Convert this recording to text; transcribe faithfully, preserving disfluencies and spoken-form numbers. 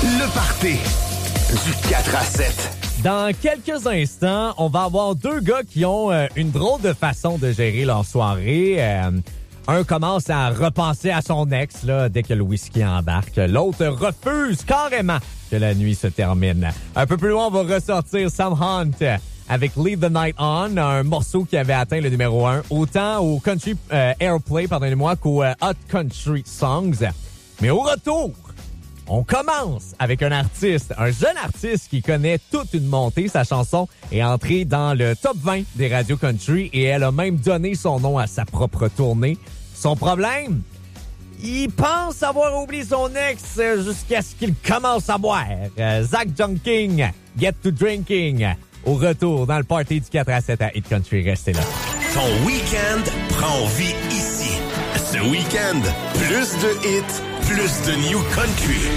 Le party du quatre à sept. Dans quelques instants, on va avoir deux gars qui ont euh, une drôle de façon de gérer leur soirée. Euh, un commence à repenser à son ex là, dès que le whisky embarque. L'autre refuse carrément que la nuit se termine. Un peu plus loin, on va ressortir Sam Hunt avec Leave the Night On, un morceau qui avait atteint le numéro un, autant au Country euh, Airplay, pardonnez-moi, qu'au euh, Hot Country Songs. Mais au retour, on commence avec un artiste, un jeune artiste qui connaît toute une montée. Sa chanson est entrée dans le top vingt des radios country et elle a même donné son nom à sa propre tournée. Son problème? Il pense avoir oublié son ex jusqu'à ce qu'il commence à boire. Euh, Zach Junking, Get to Drinking. Au retour dans le party du quatre à sept à Hit Country. Restez là. Ton week-end prend vie ici. Ce week-end, plus de hits, plus de new country.